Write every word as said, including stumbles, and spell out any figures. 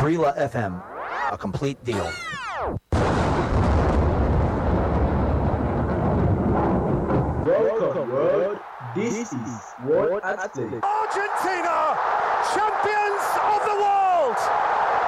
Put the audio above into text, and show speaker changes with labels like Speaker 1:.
Speaker 1: Brila F M, a complete deal.
Speaker 2: Welcome, world. This is World at Stake.
Speaker 3: Argentina, champions of the world!